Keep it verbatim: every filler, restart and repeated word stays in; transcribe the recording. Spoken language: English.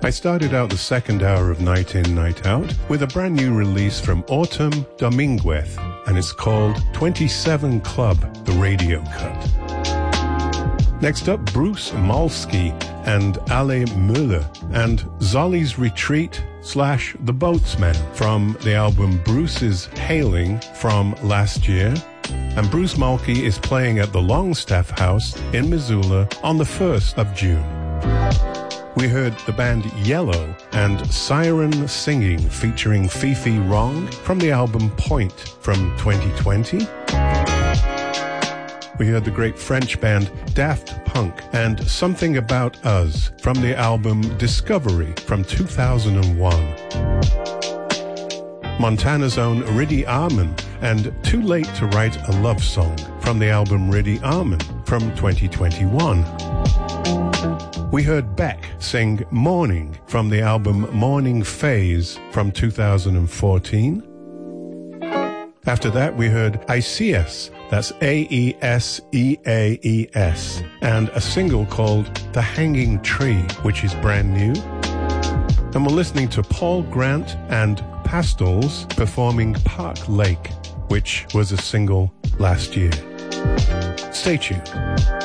I started out the second hour of Night In, Night Out with a brand new release from Autumn Dominguez, and it's called twenty-seven Club, the radio cut. Next up, Bruce Malski and Ale Müller and Zolly's Retreat slash The Boatsman from the album Bruce's Hailing from last year. And Bruce Malki is playing at the Longstaff House in Missoula on the first of June. We heard the band Yellow and Siren Singing featuring Fifi Wrong from the album Point from twenty twenty. We heard the great French band Daft Punk and Something About Us from the album Discovery from two thousand one. Montana's own Riddy Arman and Too Late to Write a Love Song from the album Riddy Arman from twenty twenty-one. We heard Beck sing Morning from the album Morning Phase from two thousand fourteen. After that, we heard Aeseas, that's A E S E A E S, and a single called The Hanging Tree, which is brand new. And we're listening to Paul Grant and Pastels performing Park Lake, which was a single last year. Stay tuned.